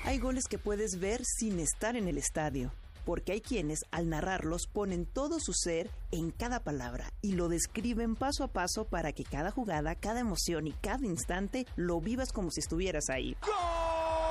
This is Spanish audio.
Hay goles que puedes ver sin estar en el estadio, porque hay quienes, al narrarlos, ponen todo su ser en cada palabra y lo describen paso a paso para que cada jugada, cada emoción y cada instante lo vivas como si estuvieras ahí. ¡Gol!